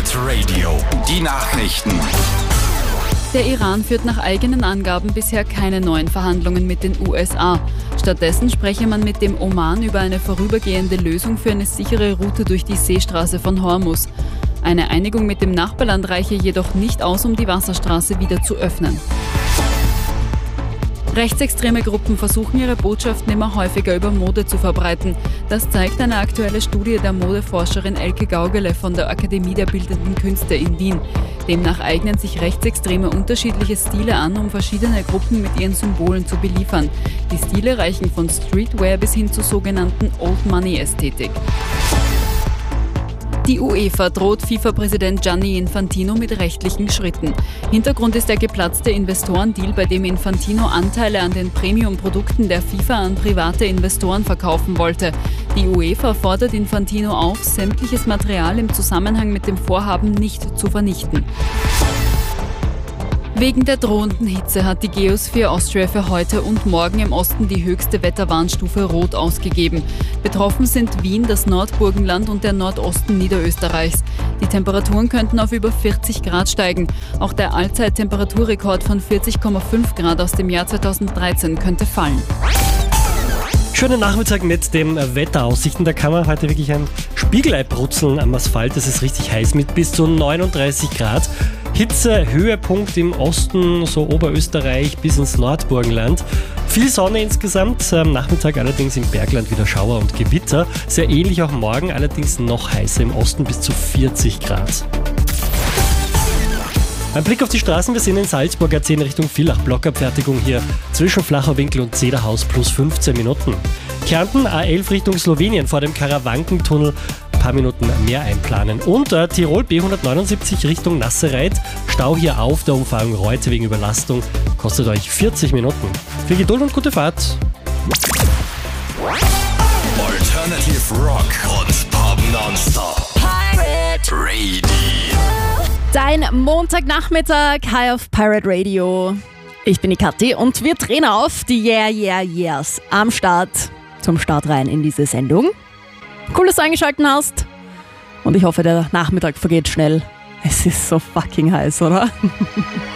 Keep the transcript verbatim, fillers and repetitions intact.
Pirate Radio, die Nachrichten. Der Iran führt nach eigenen Angaben bisher keine neuen Verhandlungen mit den U S A. Stattdessen spreche man mit dem Oman über eine vorübergehende Lösung für eine sichere Route durch die Seestraße von Hormuz. Eine Einigung mit dem Nachbarland reiche jedoch nicht aus, um die Wasserstraße wieder zu öffnen. Rechtsextreme Gruppen versuchen ihre Botschaften immer häufiger über Mode zu verbreiten. Das zeigt eine aktuelle Studie der Modeforscherin Elke Gaugele von der Akademie der Bildenden Künste in Wien. Demnach eignen sich Rechtsextreme unterschiedliche Stile an, um verschiedene Gruppen mit ihren Symbolen zu beliefern. Die Stile reichen von Streetwear bis hin zur sogenannten Old-Money-Ästhetik. Die UEFA droht FIFA-Präsident Gianni Infantino mit rechtlichen Schritten. Hintergrund ist der geplatzte Investorendeal, bei dem Infantino Anteile an den Premium-Produkten der FIFA an private Investoren verkaufen wollte. Die UEFA fordert Infantino auf, sämtliches Material im Zusammenhang mit dem Vorhaben nicht zu vernichten. Wegen der drohenden Hitze hat die Geosphere Austria für heute und morgen im Osten die höchste Wetterwarnstufe Rot ausgegeben. Betroffen sind Wien, das Nordburgenland und der Nordosten Niederösterreichs. Die Temperaturen könnten auf über vierzig Grad steigen. Auch der Allzeit-Temperaturrekord von vierzig Komma fünf Grad aus dem Jahr zweitausenddreizehn könnte fallen. Schönen Nachmittag mit den Wetteraussichten. Da kann man heute wirklich ein Spiegelei brutzeln am Asphalt. Es ist richtig heiß mit bis zu neununddreißig Grad. Hitze, Höhepunkt im Osten, so Oberösterreich bis ins Nordburgenland. Viel Sonne insgesamt, am Nachmittag allerdings im Bergland wieder Schauer und Gewitter. Sehr ähnlich auch morgen, allerdings noch heißer im Osten bis zu vierzig Grad. Ein Blick auf die Straßen, wir sind in Salzburg, A zehn Richtung Villach, Blockabfertigung hier zwischen Flacherwinkel und Zederhaus plus fünfzehn Minuten. Kärnten A elf Richtung Slowenien vor dem Karawankentunnel, ein paar Minuten mehr einplanen. Und äh, Tirol B hundertneunundsiebzig Richtung Nassereit, Stau hier auf der Umfahrung Reute wegen Überlastung, kostet euch vierzig Minuten. Viel Geduld und gute Fahrt. Alternative Rock und Pop Nonstop. Pirate Radio. Dein Montagnachmittag, High auf Pirate Radio. Ich bin die Kathi und wir drehen auf die Yeah, Yeah, Yeahs am Start, zum Start rein in diese Sendung. Cool, dass du eingeschaltet hast und ich hoffe, der Nachmittag vergeht schnell. Es ist so fucking heiß, oder?